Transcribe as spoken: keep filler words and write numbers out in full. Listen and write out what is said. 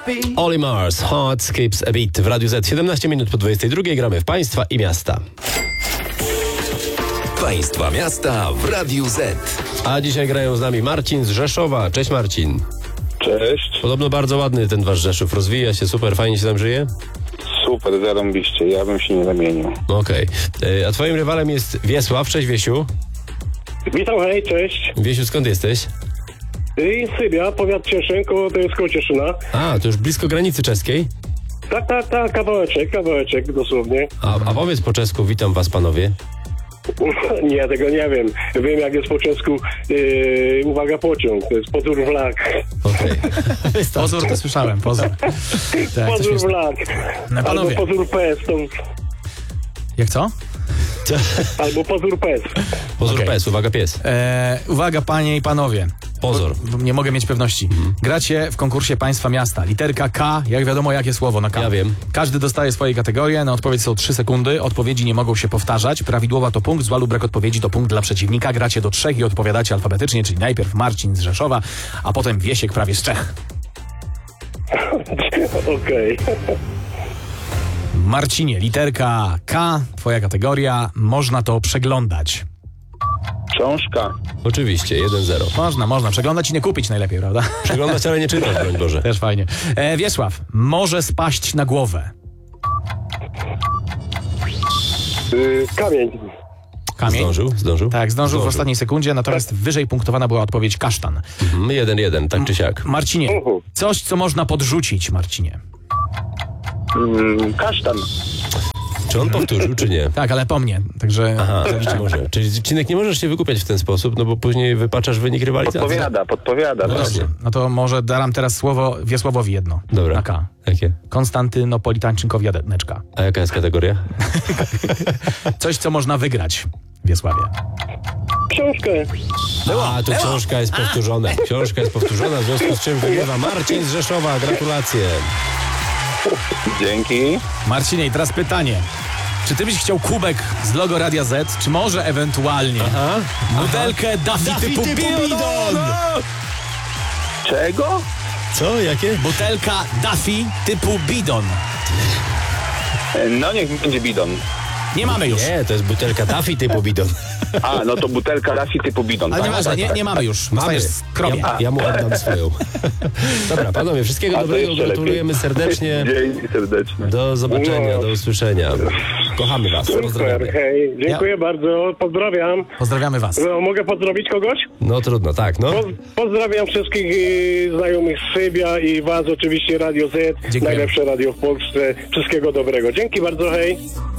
Olly Mars, Heart Skips a Beat w Radiu Z. siedemnaście minut po dwudziestej drugiej gramy w Państwa i Miasta. Państwa miasta w Radiu Z. A dzisiaj grają z nami Marcin z Rzeszowa. Cześć Marcin. Cześć. Podobno bardzo ładny ten wasz Rzeszów. Rozwija się, super, fajnie się tam żyje? Super, zarąbiście. Ja bym się nie zamienił. Okej. Okay. A twoim rywalem jest Wiesław. Cześć Wiesiu. Witam, hej, cześć. Wiesiu, skąd jesteś? I Sybia, powiat Cieszyn, koło, to jest koło Cieszyna. A, to już blisko granicy czeskiej? Tak, tak, tak, kawałeczek, kawałeczek, dosłownie. A, a powiedz po czesku, witam was panowie. Nie, tego nie wiem. Wiem, jak jest po czesku, yy, uwaga, pociąg, to jest pozór wlak. Okej. Okay. Pozór to słyszałem, pozór. Tak, Pozór wlak. No, panowie. Albo pozór pes, to... Jak co? Albo pozór pes. Pozór Okay. pes, uwaga pies. E, uwaga panie i panowie. Pozor. Bo, bo nie mogę mieć pewności. Mhm. Gracie w konkursie Państwa Miasta. Literka K, jak wiadomo, jakie słowo na K. Ja wiem. Każdy dostaje swoje kategorie. Na odpowiedź są trzy sekundy. Odpowiedzi nie mogą się powtarzać. Prawidłowa to punkt, zła lub brak odpowiedzi to punkt dla przeciwnika. Gracie do trzech i odpowiadacie alfabetycznie, czyli najpierw Marcin z Rzeszowa, a potem Wiesiek prawie z Czech. Okej. Marcinie, literka K, twoja kategoria. Można to przeglądać. Książka. Oczywiście, jeden zero. Można, można. Przeglądać i nie kupić najlepiej, prawda? Przeglądać, ale nie czytać, broń Boże. Też fajnie. E, Wiesław, może spaść na głowę. Yy, kamień. Kamień. Zdążył? Zdążył? Tak, zdążył w ostatniej sekundzie, natomiast wyżej punktowana była odpowiedź kasztan. Mhm, jeden jeden, tak czy siak. Marcinie, Uhu. coś, co można podrzucić, Marcinie. Mm, kasztan. Czy on powtórzył, czy nie? Tak, ale po mnie, także... Aha, czy może. Czyli Cinek, nie możesz się wykupiać w ten sposób, no bo później wypaczasz wynik rywalizacji. Podpowiada, podpowiada. No tak. właśnie. No to może daram teraz słowo Wiesławowi jedno. Dobra. Na K. Jakie? Konstantynopolitańczykowiadeczka. A jaka jest kategoria? Coś, co można wygrać, Wiesławie. Książkę. A, tu książka jest powtórzona. Książka jest powtórzona, w związku z czym wygrywa Marcin z Rzeszowa. Gratulacje. Dzięki. Marcinie, i teraz pytanie. Czy ty byś chciał kubek z logo Radia Z, czy może ewentualnie Aha. butelkę Daffy, typu, typu Bidon? Bidon! Czego? Co? Jakie? Butelka Daffy typu Bidon. E, No niech będzie bidon. Nie mamy już. Nie, to jest butelka Daffy typu bidon. A, no to butelka Rafi typu bidon. Ale tak, nieważne, tak, nie, tak. nie mamy już. Mamy. Dostajesz skromnie. Ja, ja mu oddam swoją. Dobra, panowie, wszystkiego A to dobrego. jeszcze Gratulujemy lepiej. serdecznie. Dzięki serdecznie. Do zobaczenia, No. do usłyszenia. Kochamy was. Super, Pozdrawiamy. hej. Dziękuję bardzo, pozdrawiam. Pozdrawiamy was. No, mogę pozdrowić kogoś? No trudno, tak, no. Poz, pozdrawiam wszystkich y, znajomych z Sybia i was oczywiście Radio Z. Dziękujemy. Najlepsze radio w Polsce. Wszystkiego dobrego. Dzięki bardzo, hej.